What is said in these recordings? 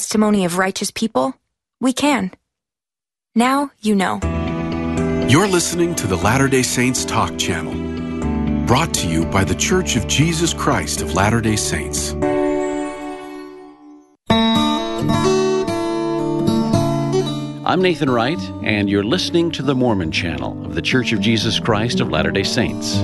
testimony of righteous people, we can. Now you know. You're listening to the Latter-day Saints Talk Channel, brought to you by The Church of Jesus Christ of Latter-day Saints. I'm Nathan Wright, and you're listening to the Mormon Channel of The Church of Jesus Christ of Latter-day Saints.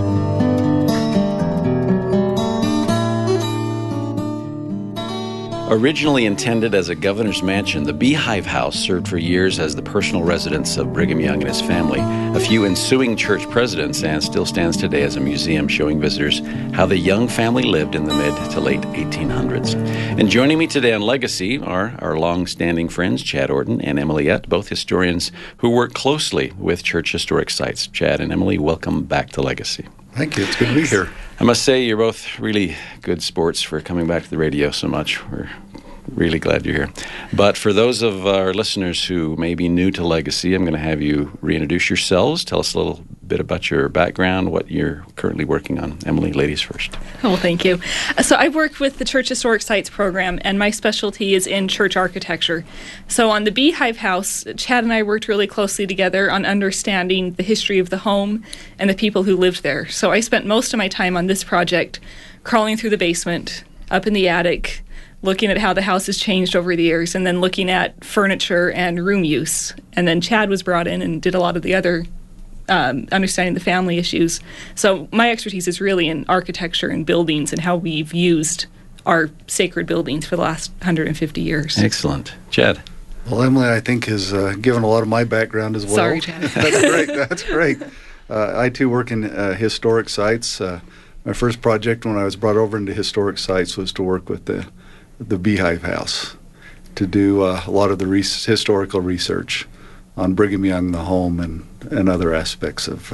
Originally intended as a governor's mansion, the Beehive House served for years as the personal residence of Brigham Young and his family, a few ensuing church presidents, and still stands today as a museum showing visitors how the Young family lived in the mid to late 1800s. And joining me today on Legacy are our long-standing friends, Chad Orden and Emily Ett, both historians who work closely with church historic sites. Chad and Emily, welcome back to Legacy. Thank you. It's good to be here. I must say, you're both really good sports for coming back to the radio so much. We're really glad you're here. But for those of our listeners who may be new to Legacy, I'm going to have you reintroduce yourselves. Tell us a little bit about your background, what you're currently working on. Emily, ladies first. Well, thank you. So I work with the Church Historic Sites program, and my specialty is in church architecture. So on the Beehive House, Chad and I worked really closely together on understanding the history of the home and the people who lived there. So I spent most of my time on this project crawling through the basement, up in the attic, looking at how the house has changed over the years, and then looking at furniture and room use. And then Chad was brought in and did a lot of the other understanding the family issues. So my expertise is really in architecture and buildings and how we've used our sacred buildings for the last 150 years. Excellent. Chad? Well, Emily, I think, has given a lot of my background as well. Sorry, Chad. That's great. I, too, work in historic sites. My first project when I was brought over into historic sites was to work with the Beehive House to do a lot of the historical research on Brigham Young, the home, and other aspects of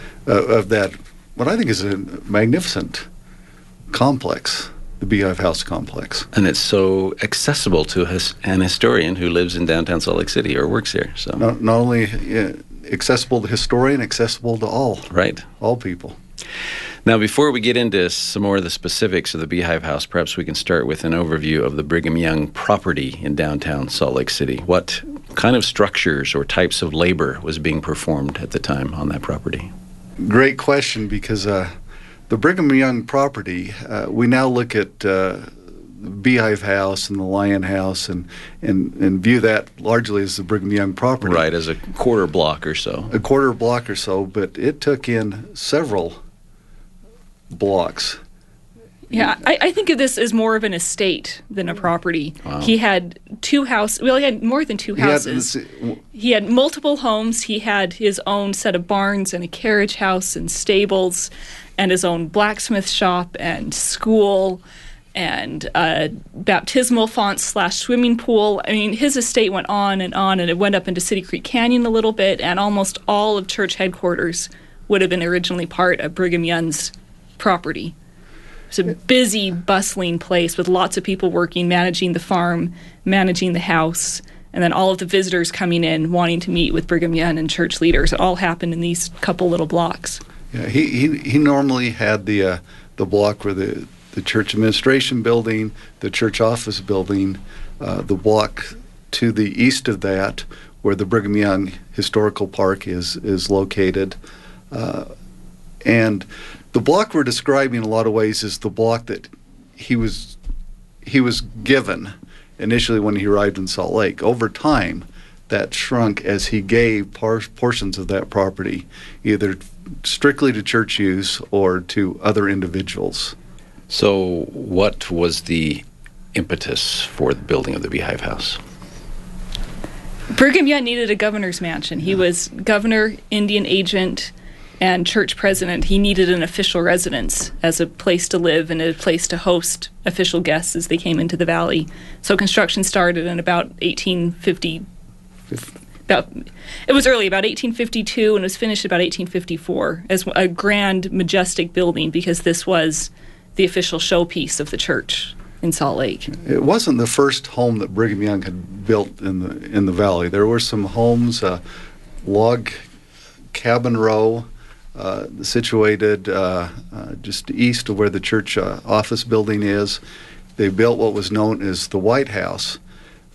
that, what I think is a magnificent complex, the Beehive House complex. And it's so accessible to an historian who lives in downtown Salt Lake City or works here. So not only accessible to historian, accessible to all people. Now, before we get into some more of the specifics of the Beehive House, perhaps we can start with an overview of the Brigham Young property in downtown Salt Lake City. What kind of structures or types of labor was being performed at the time on that property? Great question, because the Brigham Young property, we now look at the Beehive House and the Lion House and view that largely as the Brigham Young property. Right, as a quarter block or so. A quarter block or so, but it took in several blocks. Yeah, I think of this as more of an estate than a property. Wow. He had two houses. Well, he had more than two houses. He had multiple homes. He had his own set of barns and a carriage house and stables and his own blacksmith shop and school and a baptismal font / swimming pool. I mean, his estate went on, and it went up into City Creek Canyon a little bit, and almost all of church headquarters would have been originally part of Brigham Young's property. It's a busy, bustling place with lots of people working, managing the farm, managing the house, and then all of the visitors coming in wanting to meet with Brigham Young and church leaders. It all happened in these couple little blocks. Yeah, he normally had the block where the church administration building, the church office building, the block to the east of that where the Brigham Young Historical Park is located, and the block we're describing in a lot of ways is the block that he was given initially when he arrived in Salt Lake. Over time, that shrunk as he gave portions of that property either strictly to church use or to other individuals. So what was the impetus for the building of the Beehive House? Brigham Young needed a governor's mansion. He was governor, Indian agent, and church president. He needed an official residence as a place to live and a place to host official guests as they came into the valley. So construction started in about 1850. It was early, about 1852, and was finished about 1854 as a grand, majestic building because this was the official showpiece of the church in Salt Lake. It wasn't the first home that Brigham Young had built in the valley. There were some homes, log cabin row, situated just east of where the church office building is. They built what was known as the White House,